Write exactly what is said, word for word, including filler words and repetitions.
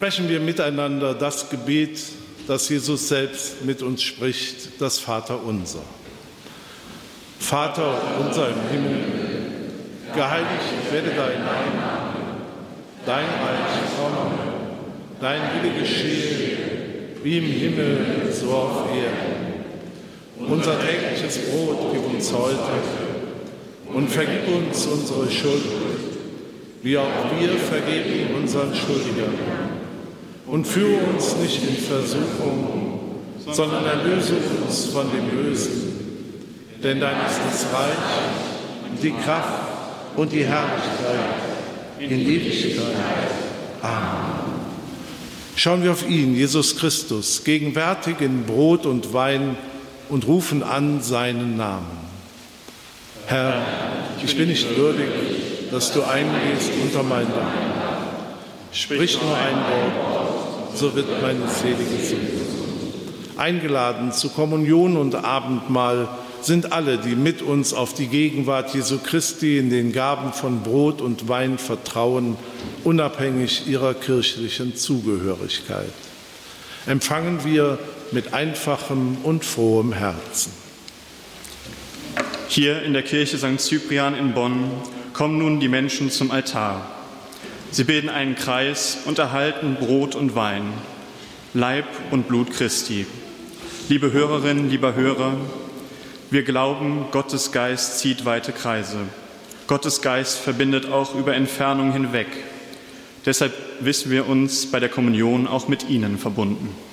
Sprechen wir miteinander das Gebet, das Jesus selbst mit uns spricht, das Vaterunser. Vater unser im Himmel, geheiligt werde dein Name, dein Reich komme, dein Wille geschehe, wie im Himmel, so auf Erden. Unser tägliches Brot gib uns heute und vergib uns unsere Schuld, wie auch wir vergeben unseren Schuldigern. Und führe uns nicht in Versuchung, sondern erlöse uns von dem Bösen. Denn dein ist das Reich, die Kraft und die Herrlichkeit in Ewigkeit. Amen. Schauen wir auf ihn, Jesus Christus, gegenwärtig in Brot und Wein, und rufen an seinen Namen. Herr, ich bin nicht würdig, dass du eingehst unter mein Dach. Sprich nur ein Wort, so wird meine Seele gesund. Eingeladen zu Kommunion und Abendmahl sind alle, die mit uns auf die Gegenwart Jesu Christi in den Gaben von Brot und Wein vertrauen, unabhängig ihrer kirchlichen Zugehörigkeit. Empfangen wir mit einfachem und frohem Herzen. Hier in der Kirche Sankt Cyprian in Bonn kommen nun die Menschen zum Altar. Sie bilden einen Kreis und erhalten Brot und Wein, Leib und Blut Christi. Liebe Hörerinnen, lieber Hörer, wir glauben, Gottes Geist zieht weite Kreise. Gottes Geist verbindet auch über Entfernung hinweg. Deshalb wissen wir uns bei der Kommunion auch mit Ihnen verbunden.